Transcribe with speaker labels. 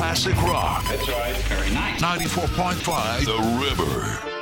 Speaker 1: classic rock.
Speaker 2: That's right. Very nice.
Speaker 1: 94.5 The River.